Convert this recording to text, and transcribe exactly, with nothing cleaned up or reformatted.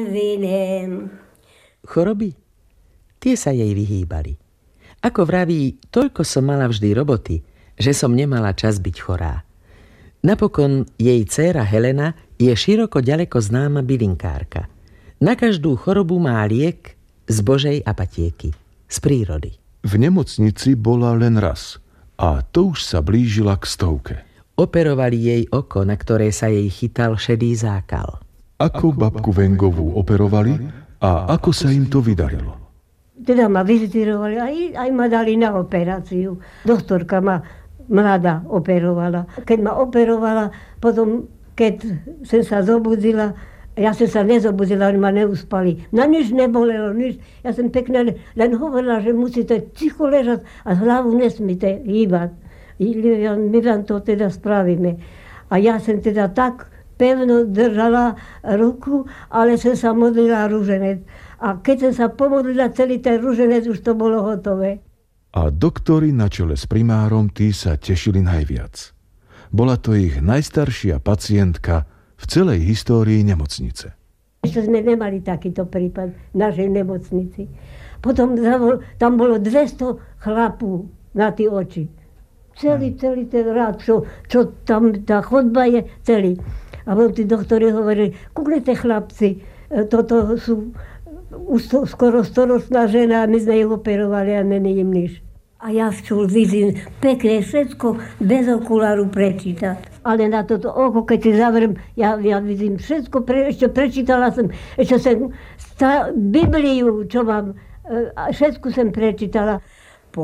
Vinem. Choroby? Tie sa jej vyhýbali. Ako vraví, toľko som mala vždy roboty, že som nemala čas byť chorá. Napokon jej dcéra Helena je široko ďaleko známa bylinkárka. Na každú chorobu má liek z Božej apatieky, z prírody. V nemocnici bola len raz a to už sa blížila k stovke. Operovali jej oko, na ktoré sa jej chytal šedý zákal. Ako babku Vengovú operovali a ako sa im to vydarilo? Teda ma vyzdirovali, aj, aj ma dali na operáciu. Doktorka ma mladá operovala. Keď ma operovala, potom, keď som sa zobudila, ja som sa nezobudila, oni ma neuspali. Na nič nebolelo, nič. Ja som pekne len hovorila, že musíte ticho ležať a hlavu nesmíte hýbať. My vám to teda spravíme. A ja som teda tak pevno držala ruku, ale som sa modlila ruženec. A keď som sa pomodlila, celý ten ruženec, už to bolo hotové. A doktori na čele s primárom, tí sa tešili najviac. Bola to ich najstaršia pacientka v celej histórii nemocnice. Ešte sme nemali takýto prípad v našej nemocnici. Potom tam bolo dvesto chlapú na tie oči. Celý, celý ten rád, čo, čo tam tá chodba je, celý. A potom tí doktori hovorili, kúknete chlapci, toto sú už to, skoro storočná žena a my sme ich operovali a není im nič. A ja včul vidím pekne všetko bez okuláru prečítať. Ale na toto oko, keď si zavriem, ja, ja vidím všetko, pre, ešte prečítala som, ešte som stá, Bibliu, čo mám, všetko som prečítala.